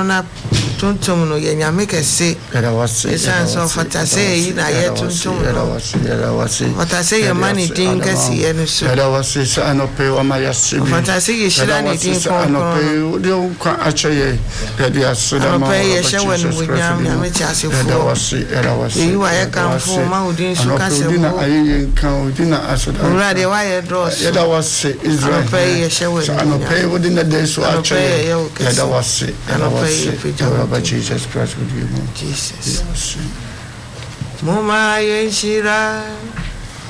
no na tuntum no ye nyame kese esan so fata say yi na ye tuntum no fata say ye mani din kese ye no so fata say ye shira ni din ko no kwa achaye dedi asida ma ye shewe no bunyam nyame chase fo yi wa ye kan fo ma udin su kase fo ayi kan udina asida ura de wa ye dross ye da was Israel ye shewe no pay within the day so achaye ye da was Jesus Christ with you, Jesus. Mama yenshira